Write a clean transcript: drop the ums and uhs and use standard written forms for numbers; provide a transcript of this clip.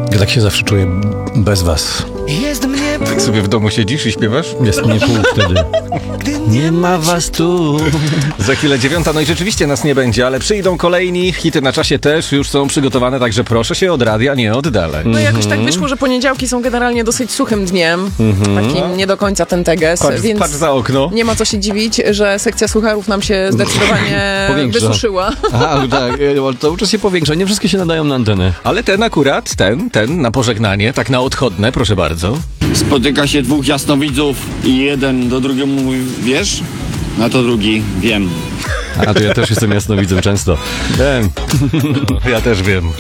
Ja tak się zawsze czuję bez was. Jest mnie Tak sobie w domu siedzisz i śpiewasz? Jest mnie pół wtedy. Nie ma was tu. Za chwilę 9, no i rzeczywiście nas nie będzie, ale przyjdą kolejni, hity na czasie też już są przygotowane, także proszę się od radia nie oddalać. No jakoś tak wyszło, że poniedziałki są generalnie dosyć suchym dniem. Takim nie do końca ten teges, więc Patrz za okno. nie ma co się dziwić, że sekcja sucharów nam się zdecydowanie Powiększa. wysuszyła. Aha, tak, cały czas się powiększa. Nie wszystkie się nadają na antenę. Ale ten akurat, ten na pożegnanie, tak na odchodne, proszę bardzo. Spotyka się dwóch jasnowidzów i jeden do drugiego mówi, wiesz? Na to drugi, wiem. A to ja też jestem jasnowidzem często. Ja też wiem.